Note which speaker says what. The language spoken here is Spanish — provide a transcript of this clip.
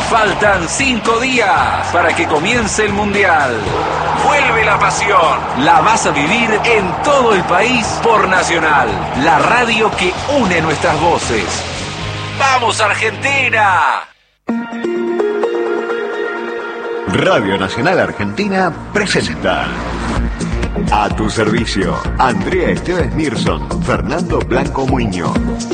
Speaker 1: Faltan 5 días para que comience el Mundial. Vuelve la pasión. La vas a vivir en todo el país por Nacional, la radio que une nuestras voces. ¡Vamos, Argentina!
Speaker 2: Radio Nacional Argentina presenta. A tu servicio, Andrea Esteves Mirson, Fernando Blanco Muñoz.